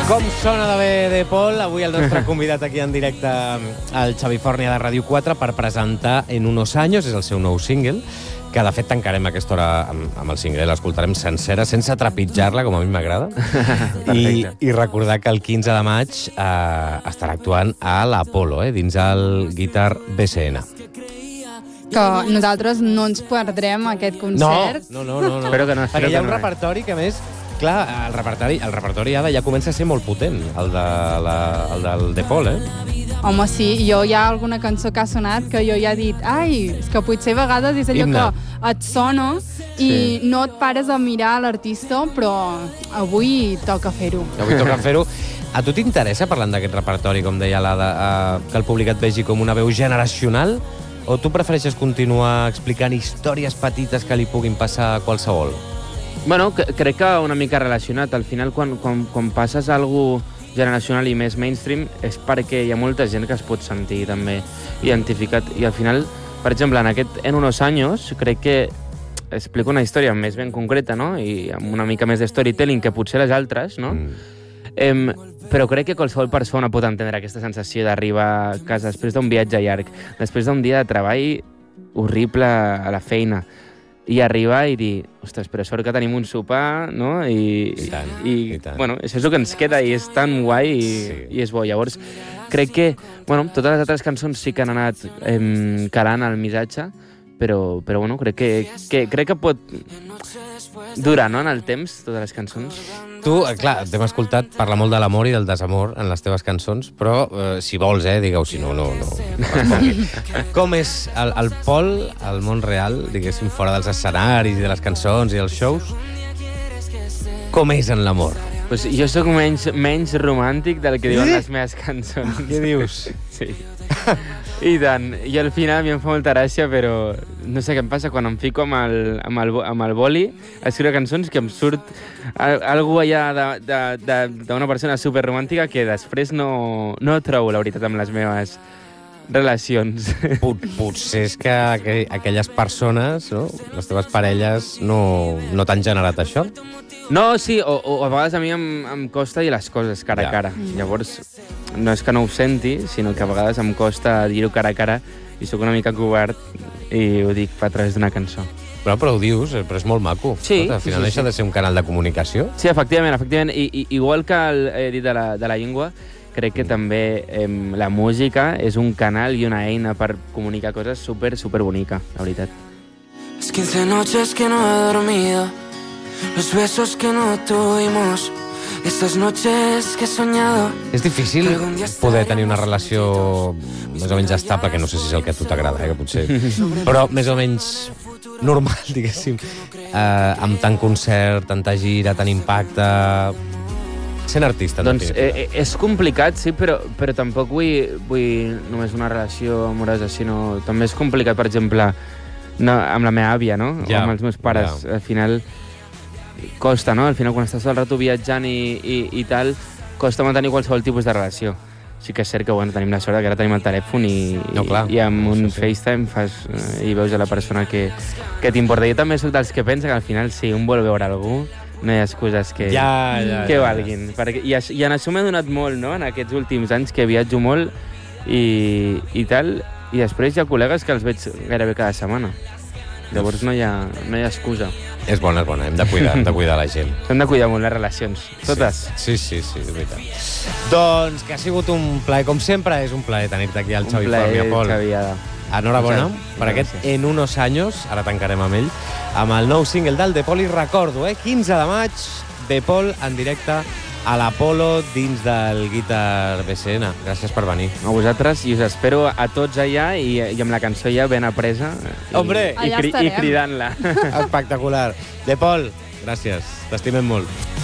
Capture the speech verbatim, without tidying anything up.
Com sona de bé De Paul? Avui el nostre convidat aquí en directe al Xavi Fòrnia de Ràdio quatre per presentar En unos años, és el seu nou single, que de fet tancarem aquesta hora amb, amb el single, l'escoltarem sencera, sense trepitjar-la, com a mi m'agrada. I, I recordar que el quinze de maig eh, estarà actuant a l'Apolo, eh, dins el Guitar B C N. Que nosaltres no ens perdrem aquest concert. No, no, no. no, no. Espero que no. Perquè hi ha un no, repertori que, a més, clar, el repertori, el repertori ara ja comença a ser molt potent, el, de la, el del De Paul, eh? Home, sí, jo hi ha alguna cançó que ha sonat que jo ja he dit ai, és que potser a vegades és allò Himne. que et sona i sí. no et pares a mirar l'artista, però avui toca fer-ho. Avui toca fer-ho. A tu t'interessa, parlant d'aquest repertori, com deia l'Ada, eh, que el públic et vegi com una veu generacional, o tu prefereixes continuar explicant històries petites que li puguin passar a qualsevol? Bueno, que, crec que una mica relacionat. Al final, quan, quan, quan passes a algú generacional i més mainstream, és perquè hi ha molta gent que es pot sentir també identificat. I al final, per exemple, en aquest En unos años, crec que explico una història més ben concreta, no? I amb una mica més de storytelling que potser les altres, no? Mm. Em, però crec que qualsevol persona pot entendre aquesta sensació d'arribar a casa després d'un viatge llarg, després d'un dia de treball horrible a la feina, i arribar i dir, ostres, però sort que tenim un sopar, no? I, I tant, i, i tant. Bueno, això és el que ens queda i és tan guai i, Sí. i és bo. Llavors, crec que, bueno, totes les altres cançons sí que han anat em, calant el missatge, però, però bueno, crec que, que, crec que pot durar, no?, en el temps, totes les cançons. Tu, eh, clar, t'hem escoltat parlar molt de l'amor i del desamor en les teves cançons, però eh, si vols, eh, digueu, si no, no, no, no respongui. Com és el, el Pol, el món real, diguéssim, fora dels escenaris i de les cançons i els shows, com és en l'amor? Pues jo sóc menys, menys romàntic del que diuen les meves cançons. Què dius? Sí. I tant. I al final a mi em fa molta gràcia, però no sé què em passa quan em fico amb el, amb el, amb el boli a escriure cançons que em surt al, algú allà d'una persona superromàntica que després no, no trobo, la veritat, amb les meves relacions. Pot, potser és que aqu aquelles persones, no? Les teves parelles, no, no t'han generat això? No, sí, o, o a vegades a mi em, em costa dir les coses cara Ja. a cara. Llavors, no és que no ho senti, sinó que a vegades em costa dir-ho cara a cara i sóc una mica covard i ho dic a través d'una cançó. Però, però ho dius, però és molt maco. Sí, Escolta, al final sí, sí, deixa sí. de ser un canal de comunicació. Sí, efectivament, efectivament. I, i, igual que el, he dit de la, de la llengua, crec que també eh, la música és un canal i una eina per comunicar coses super, super bonica, la veritat. Las quince noches que no he dormido, los besos que no tuvimos, estas noches que he soñado. És difícil poder tenir una relació més o menys estable, que no sé si és el que a tu t'agrada, eh, que potser... però més o menys normal, diguéssim, eh, amb tant concert, tanta gira, tant impacte... Sent artista, en Doncs definitiva. eh, és complicat, sí, però, però tampoc vull, vull només una relació amorosa, sinó també és complicat, per exemple, no, amb la meva àvia, no? Ja, o amb els meus pares. ja. Al final costa, no? Al final, quan estàs tot el rato viatjant i, i, i tal, costa mantenir qualsevol tipus de relació. Sí que és cert que bueno, tenim la sort que ara tenim el telèfon i, No, clar, i amb un això sí. FaceTime fas, eh, i veus a la persona que, que t'importa. Jo també soc dels que pensa que al final, si un vol veure algú, no hi ha excuses que, Ja, ja, que ja. valguin. Perquè, i, això- I en això m'he donat molt, no?, en aquests últims anys, que viatjo molt i, i tal, i després hi ha col·legues que els veig gairebé cada setmana. Llavors no hi ha, no hi ha excusa. És bona, és bona, hem de cuidar, hem de cuidar la gent. S'han de cuidar molt les relacions, totes. Sí, sí, sí, és veritat. Doncs que ha sigut un plaer, com sempre, és un plaer tenir-te aquí al Un Xavi plaer, Fòrnia, Pol. Xaviada. Enhorabona Moltes- per aquest gràcies. En unos años, ara tancarem amb ell, amb el nou single del De Paul, i recordo, eh, quinze de maig, De Paul en directe a l'Apolo dins del Guitar B C N. Gràcies per venir. A vosaltres, i us espero a tots allà i, i amb la cançó ja ben apresa. I, Hombre! I, Allà cri, i estarem. cridant-la. Espectacular. De Paul, gràcies. T'estimem molt.